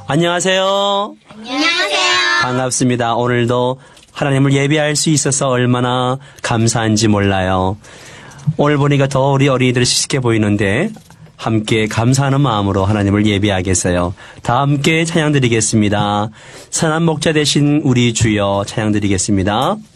안녕하세요. 안녕하세요. 반갑습니다. 오늘도 하나님을 예배할 수 있어서 얼마나 감사한지 몰라요. 오늘 보니까 더 우리 어린이들이 씩씩해 보이는데 함께 감사하는 마음으로 하나님을 예배하겠어요. 다 함께 찬양 드리겠습니다. 선한 목자 되신 우리 주여 찬양 드리겠습니다.